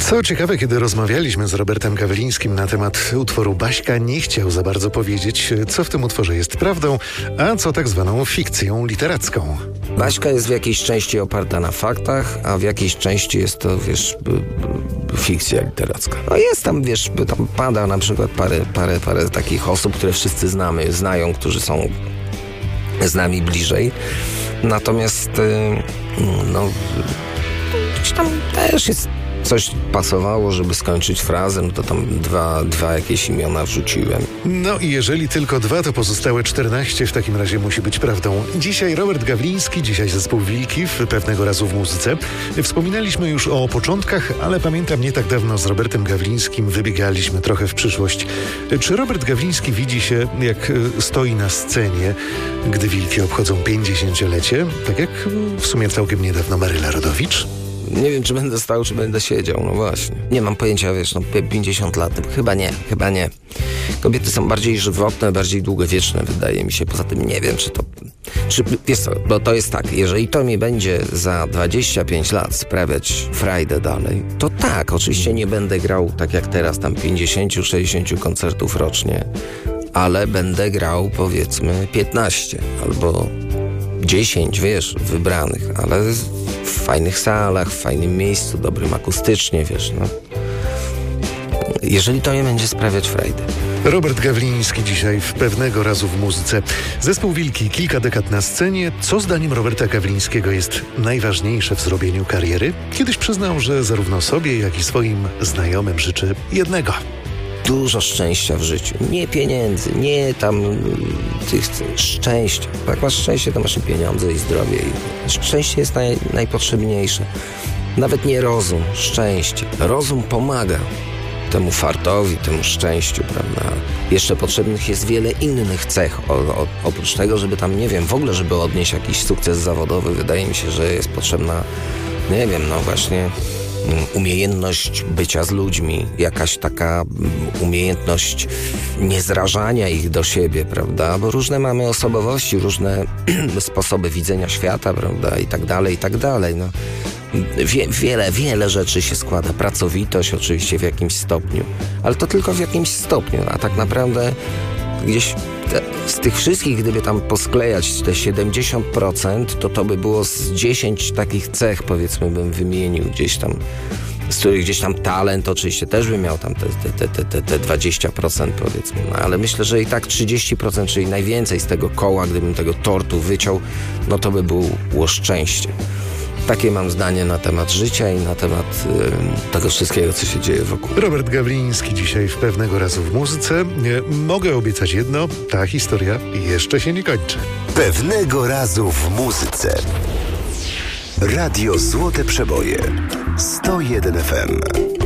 Co ciekawe, kiedy rozmawialiśmy z Robertem Gawlińskim na temat utworu Baśka, nie chciał za bardzo powiedzieć, co w tym utworze jest prawdą, a co tak zwaną fikcją literacką. Baśka jest w jakiejś części oparta na faktach, a w jakiejś części jest to, fikcja literacka. No jest tam, tam pada na przykład parę takich osób, które wszyscy znają, którzy są z nami bliżej. Natomiast gdzieś tam też jest coś pasowało, żeby skończyć frazę, no to tam dwa jakieś imiona wrzuciłem. No i jeżeli tylko 2, to pozostałe 14 w takim razie musi być prawdą. Dzisiaj Robert Gawliński, dzisiaj zespół Wilki Pewnego razu w muzyce. Wspominaliśmy już o początkach, ale pamiętam, nie tak dawno z Robertem Gawlińskim wybiegaliśmy trochę w przyszłość. Czy Robert Gawliński widzi się, jak stoi na scenie, gdy Wilki obchodzą 50-lecie? Tak jak w sumie całkiem niedawno Maryla Rodowicz? Nie wiem, czy będę stał, czy będę siedział, no właśnie. Nie mam pojęcia, 50 lat, chyba nie. Kobiety są bardziej żywotne, bardziej długowieczne, wydaje mi się. Poza tym nie wiem, wiesz co, bo to jest tak, jeżeli to mi będzie za 25 lat sprawiać frajdę dalej, to tak, oczywiście nie będę grał tak jak teraz, tam 50-60 koncertów rocznie, ale będę grał powiedzmy 15 albo 10, wybranych, ale w fajnych salach, w fajnym miejscu, dobrym akustycznie, jeżeli to nie będzie sprawiać frajdy. Robert Gawliński dzisiaj w Pewnego razu w muzyce. Zespół Wilki, kilka dekad na scenie. Co zdaniem Roberta Gawlińskiego jest najważniejsze w zrobieniu kariery? Kiedyś przyznał, że zarówno sobie, jak i swoim znajomym życzy jednego. Dużo szczęścia w życiu. Nie pieniędzy, nie tam szczęścia. Jak masz szczęście, to masz i pieniądze, i zdrowie. Szczęście jest najpotrzebniejsze. Nawet nie rozum, szczęście. Rozum pomaga temu fartowi, temu szczęściu, prawda? Jeszcze potrzebnych jest wiele innych cech. Oprócz tego, żeby tam, w ogóle, żeby odnieść jakiś sukces zawodowy, wydaje mi się, że jest potrzebna, właśnie umiejętność bycia z ludźmi, jakaś taka umiejętność niezrażania ich do siebie, prawda? Bo różne mamy osobowości, różne sposoby widzenia świata, prawda? I tak dalej. No. Wiele rzeczy się składa. Pracowitość oczywiście w jakimś stopniu, ale to tylko w jakimś stopniu, a tak naprawdę gdzieś z tych wszystkich, gdyby tam posklejać te 70%, to by było z 10 takich cech, powiedzmy, bym wymienił gdzieś tam, z których gdzieś tam talent oczywiście też by miał tam te 20%, powiedzmy. No, ale myślę, że i tak 30%, czyli najwięcej z tego koła, gdybym tego tortu wyciął, no to by było szczęście. Takie mam zdanie na temat życia i na temat tego wszystkiego, co się dzieje wokół. Robert Gawliński dzisiaj w Pewnego razu w muzyce. Mogę obiecać jedno, ta historia jeszcze się nie kończy. Pewnego razu w muzyce. Radio Złote Przeboje 101 FM.